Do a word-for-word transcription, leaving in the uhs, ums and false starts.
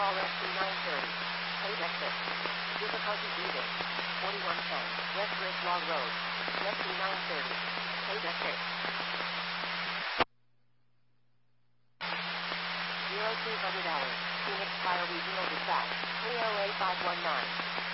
call S C nine thirty. Paid exit. Difficulty breathing. forty-one ten. West Bridge Log Road. S C nine thirty. Paid exit. zero two hundred hours. Phoenix Fire Regional Dispatch. three oh eight five one nine.